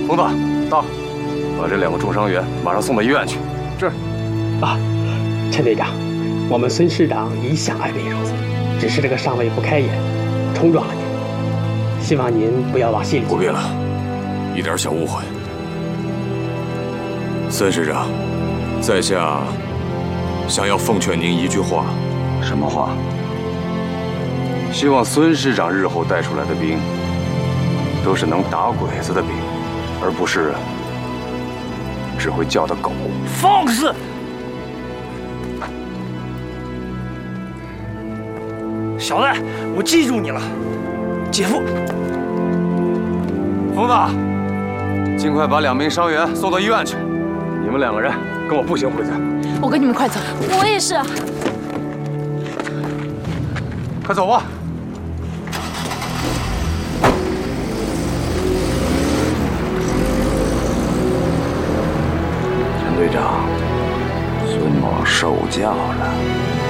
冯子，到，把这2个重伤员马上送到医院去。是。 啊，陈队长，我们孙师长一向爱民如子，只是这个上尉不开眼，冲撞了您，希望您不要往心里去。 不必了，一点小误会。孙师长，在下想要奉劝您一句话。什么话？希望孙师长日后带出来的兵，都是能打鬼子的兵，而不是只会叫的狗。 放肆！小子，我记住你了，姐夫。 疯子，尽快把2名伤员送到医院去。你们2个人跟我步行回去。 我跟你们快走。 我也是。 快走吧。 陈队长，孙某受教了。